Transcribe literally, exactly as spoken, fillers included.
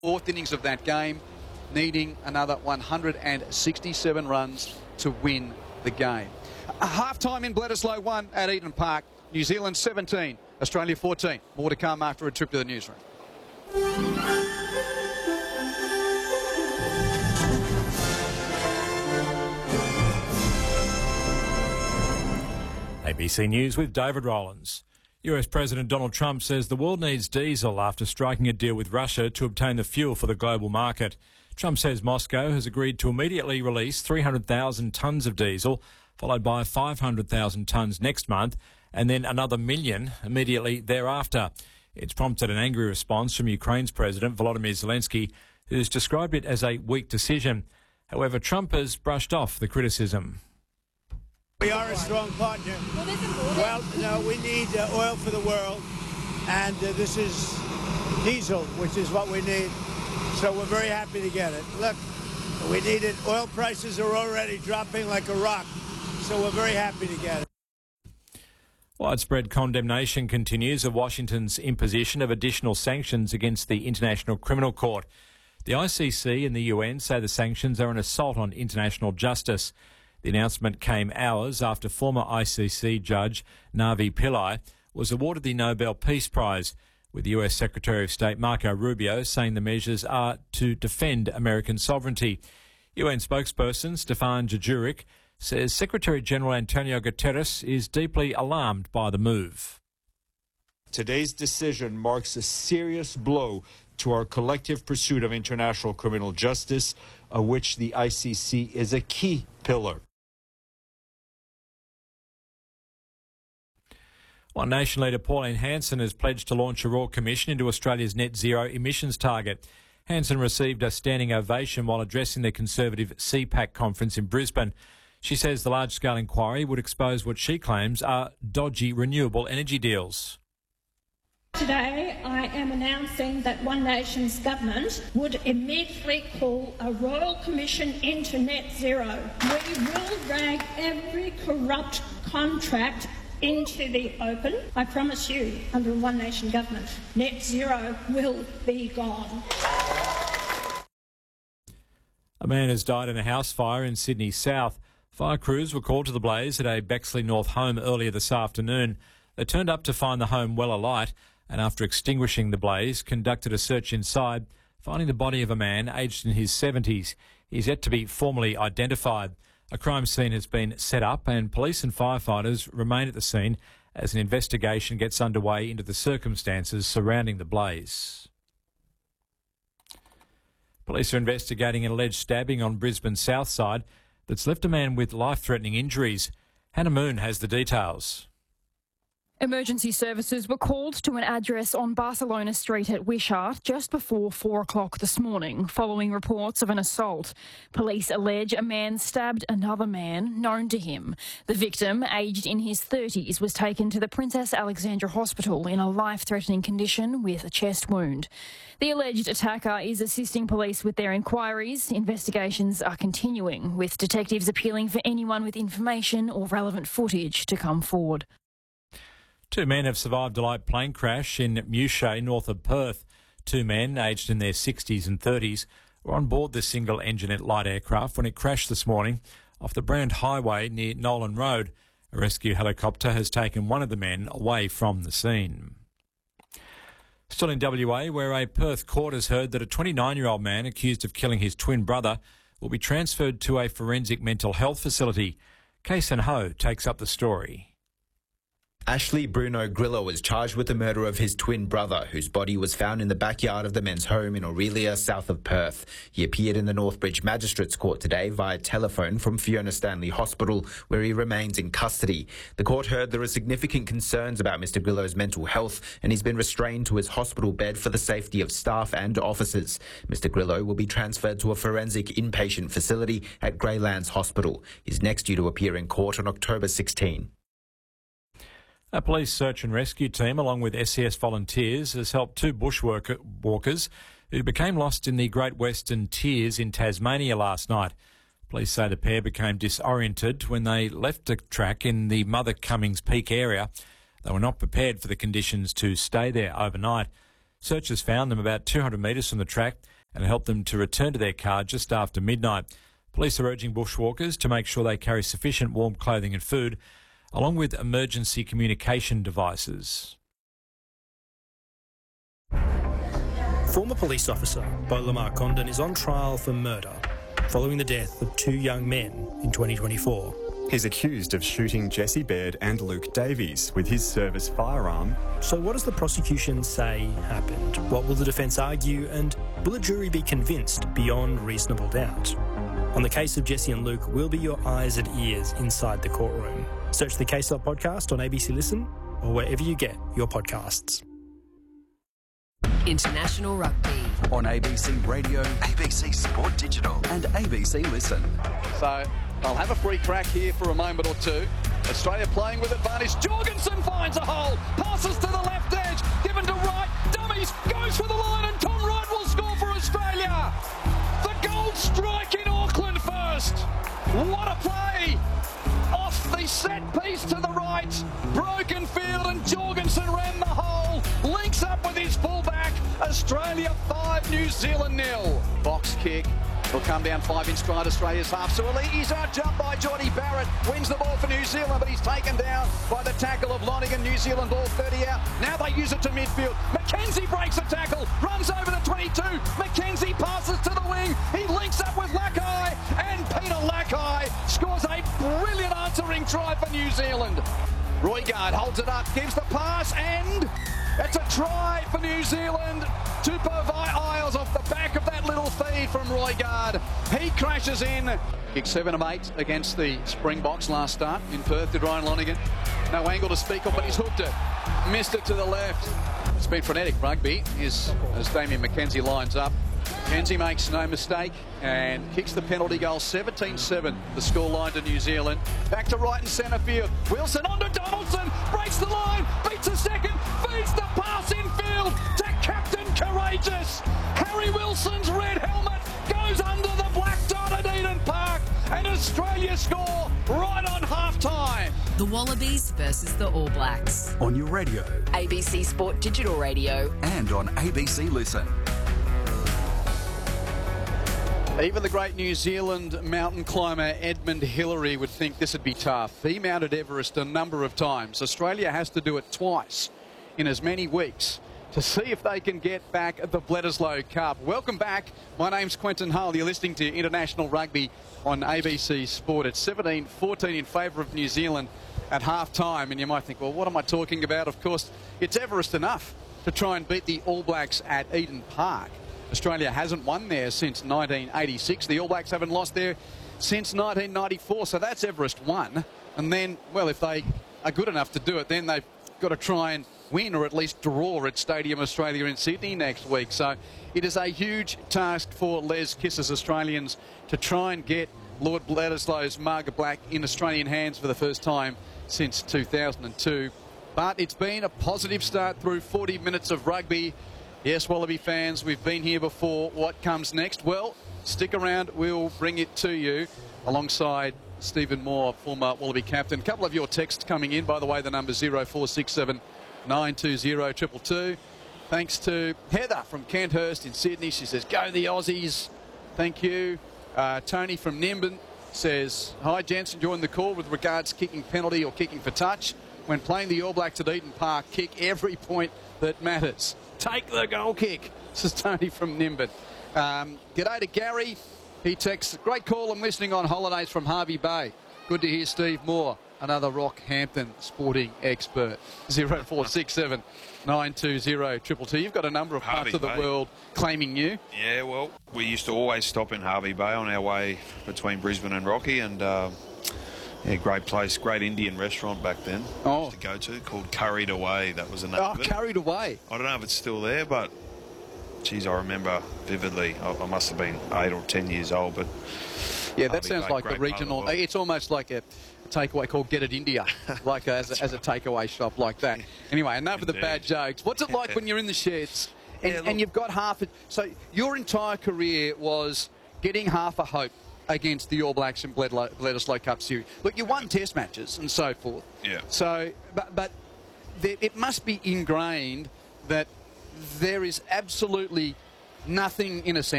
Fourth innings of that game, needing another one hundred sixty-seven runs to win the game. A half-time in Bledisloe one at Eden Park. New Zealand seventeen, Australia fourteen. More to come after a trip to the newsroom. A B C News with David Rowlands. U S President Donald Trump says the world needs diesel after striking a deal with Russia to obtain the fuel for the global market. Trump says Moscow has agreed to immediately release three hundred thousand tonnes of diesel, followed by five hundred thousand tonnes next month, and then another million immediately thereafter. It's prompted an angry response from Ukraine's President Volodymyr Zelensky, who's described it as a weak decision. However, Trump has brushed off the criticism. We are a strong partner. Well, no, we need uh, oil for the world, and uh, this is diesel, which is what we need. So we're very happy to get it. Look, we need it. Oil prices are already dropping like a rock, so we're very happy to get it. Widespread condemnation continues of Washington's imposition of additional sanctions against the International Criminal Court. The I C C and the U N say the sanctions are an assault on international justice. The announcement came hours after former I C C judge Navi Pillai was awarded the Nobel Peace Prize, with the U S Secretary of State Marco Rubio saying the measures are to defend American sovereignty. U N spokesperson Stefan Dujarric says Secretary-General Antonio Guterres is deeply alarmed by the move. Today's decision marks a serious blow to our collective pursuit of international criminal justice, of which the I C C is a key pillar. One Nation leader Pauline Hanson has pledged to launch a Royal Commission into Australia's net zero emissions target. Hanson received a standing ovation while addressing the Conservative C PAC conference in Brisbane. She says the large-scale inquiry would expose what she claims are dodgy renewable energy deals. Today, I am announcing that One Nation's government would immediately call a Royal Commission into net zero. We will drag every corrupt contract into the open. I promise you, under a One Nation government, net zero will be gone. A man has died in a house fire in Sydney South. Fire crews were called to the blaze at a Bexley North home earlier this afternoon. They turned up to find the home well alight, and after extinguishing the blaze, conducted a search inside, finding the body of a man aged in his seventies. He's yet to be formally identified. A crime scene has been set up and police and firefighters remain at the scene as an investigation gets underway into the circumstances surrounding the blaze. Police are investigating an alleged stabbing on Brisbane's south side that's left a man with life-threatening injuries. Hannah Moon has the details. Emergency services were called to an address on Barcelona Street at Wishart just before four o'clock this morning, following reports of an assault. Police allege a man stabbed another man known to him. The victim, aged in his thirties, was taken to the Princess Alexandra Hospital in a life-threatening condition with a chest wound. The alleged attacker is assisting police with their inquiries. Investigations are continuing, with detectives appealing for anyone with information or relevant footage to come forward. Two men have survived a light plane crash in Mewshay, north of Perth. Two men, aged in their sixties and thirties, were on board the single-engine light aircraft when it crashed this morning off the Brand Highway near Nolan Road. A rescue helicopter has taken one of the men away from the scene. Still in W A, where a Perth court has heard that a twenty-nine-year-old man accused of killing his twin brother will be transferred to a forensic mental health facility. Kaysen Ho takes up the story. Ashley Bruno Grillo was charged with the murder of his twin brother, whose body was found in the backyard of the men's home in Aurelia, south of Perth. He appeared in the Northbridge Magistrates Court today via telephone from Fiona Stanley Hospital, where he remains in custody. The court heard there are significant concerns about Mister Grillo's mental health, and he's been restrained to his hospital bed for the safety of staff and officers. Mister Grillo will be transferred to a forensic inpatient facility at Greylands Hospital. He's next due to appear in court on October sixteenth. A police search and rescue team, along with S C S volunteers, has helped two bushwalkers who became lost in the Great Western Tiers in Tasmania last night. Police say the pair became disoriented when they left the track in the Mother Cummings Peak area. They were not prepared for the conditions to stay there overnight. Searchers found them about two hundred metres from the track and helped them to return to their car just after midnight. Police are urging bushwalkers to make sure they carry sufficient warm clothing and food, along with emergency communication devices. Former police officer Beau Lamar Condon is on trial for murder following the death of two young men in twenty twenty-four. He's accused of shooting Jesse Baird and Luke Davies with his service firearm. So what does the prosecution say happened? What will the defence argue, and will a jury be convinced beyond reasonable doubt? On the case of Jesse and Luke, we'll be your eyes and ears inside the courtroom. Search the Case Up podcast on A B C Listen or wherever you get your podcasts. International Rugby on A B C Radio, A B C Sport Digital and A B C Listen. So I'll have a free crack here for a moment or two. Australia playing with advantage. Jorgensen finds a hole, passes to the left edge, given to Wright, dummies, goes for the line, and Tom Wright will score for Australia. The gold strike in Auckland first. What a play! Off the set piece to the right, broken field, and Jorgensen ran the hole, links up with his fullback. Australia five, New Zealand nil. Box kick. Will come down five in stride Australia's half. So he's out jumped by Johnny Barrett. Wins the ball for New Zealand, but he's taken down by the tackle of Lonigan. New Zealand ball thirty out. Now they use it to midfield. McKenzie breaks a tackle, runs over the twenty-two. McKenzie passes to the wing. He links up with Lakai, and Peter Lakai scores a brilliant answering try for New Zealand. Roigard holds it up, gives the pass, and it's a try for New Zealand. Tupou Vai'ails off the back of that little feed from Roigard. He crashes in. Kick seven of eight against the Springboks last start in Perth. Did Ryan Lonigan. No angle to speak of, but he's hooked it. Missed it to the left. It's been frenetic rugby as, as Damien McKenzie lines up. McKenzie makes no mistake and kicks the penalty goal. seventeen seven, the scoreline to New Zealand. Back to right and centre field. Wilson onto Donaldson, breaks the line, beats a second, feeds the pass in field to Captain Courageous. Harry Wilson's red helmet goes under the black dot at Eden Park, and Australia score right on half-time. The Wallabies versus the All Blacks. On your radio, A B C Sport Digital Radio, and on A B C Listen. Even the great New Zealand mountain climber Edmund Hillary would think this would be tough. He mounted Everest a number of times. Australia has to do it twice in as many weeks to see if they can get back at the Bledisloe Cup. Welcome back. My name's Quentin Hull. You're listening to International Rugby on A B C Sport. It's seventeen fourteen in favour of New Zealand at half-time. And you might think, well, what am I talking about? Of course, it's Everest enough to try and beat the All Blacks at Eden Park. Australia hasn't won there since nineteen eighty-six. The All Blacks haven't lost there since nineteen ninety-four, so that's Everest one. And then, well, if they are good enough to do it, then they've got to try and win or at least draw at Stadium Australia in Sydney next week. So it is a huge task for Les Kisses Australians to try and get Lord Bledisloe's Marga Black in Australian hands for the first time since two thousand two. But it's been a positive start through forty minutes of rugby. Yes, Wallaby fans, we've been here before. What comes next? Well, stick around. We'll bring it to you alongside Stephen Moore, former Wallaby captain. A couple of your texts coming in. By the way, the number zero four six seven nine two zero two two two. Thanks to Heather from Kenthurst in Sydney. She says, go the Aussies. Thank you. Uh, Tony from Nimbin says, hi, gents, enjoying the call with regards kicking penalty or kicking for touch. When playing the All Blacks at Eden Park, kick every point that matters. Take the goal kick. This is Tony from Nimbin. Um, g'day to Gary. He texts, great call. I'm listening on holidays from Harvey Bay. Good to hear Steve Moore, another Rockhampton sporting expert. zero four six seven nine two zero two two two. You've got a number of Harvey parts of the Bay. world claiming you. Yeah, well, we used to always stop in Harvey Bay on our way between Brisbane and Rocky, and uh, yeah, great place, great Indian restaurant back then. Oh. Used to go to called Curried Away. That was the name Oh, of it. Carried Away. I don't know if it's still there, but geez, I remember vividly. I, I must have been eight or ten years old, but Yeah, that Harvey sounds Bay, like the great part of regional. the world. It's almost like a takeaway called Get It India, like a, as, a, as a takeaway shop like that. Anyway, enough of the bad jokes. What's it like when you're in the sheds and, Yeah, look- and you've got half a... So your entire career was getting half a hope against the All Blacks in Bledlo- Bledisloe Cup Series. Look, you won test matches and so forth. Yeah. So, but, but there, it must be ingrained that there is absolutely nothing, in a sense,